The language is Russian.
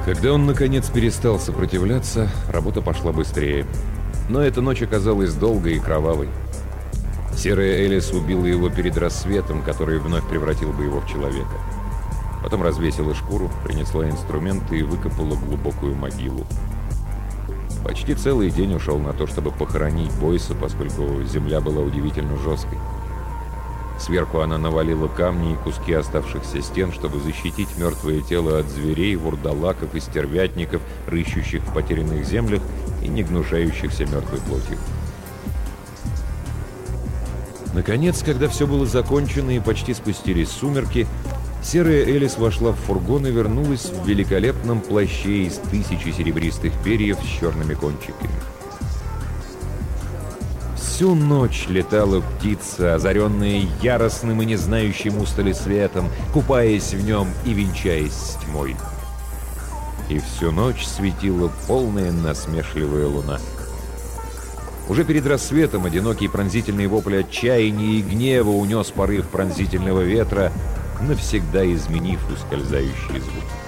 Когда он, наконец, перестал сопротивляться, работа пошла быстрее. Но эта ночь оказалась долгой и кровавой. Серая Элис убила его перед рассветом, который вновь превратил бы его в человека. Потом развесила шкуру, принесла инструменты и выкопала глубокую могилу. Почти целый день ушел на то, чтобы похоронить Бойса, поскольку земля была удивительно жесткой. Сверху она навалила камни и куски оставшихся стен, чтобы защитить мертвое тело от зверей, вурдалаков и стервятников, рыщущих в потерянных землях и не гнушающихся мертвой плотью. Наконец, когда все было закончено и почти спустились сумерки, серая Элис вошла в фургон и вернулась в великолепном плаще из 1000 серебристых перьев с черными кончиками. Всю ночь летала птица, озаренная яростным и не знающим устали светом, купаясь в нем и венчаясь с тьмой. И всю ночь светила полная насмешливая луна. Уже перед рассветом одинокий пронзительный вопль отчаяния и гнева унес порыв пронзительного ветра, навсегда изменив ускользающий звук.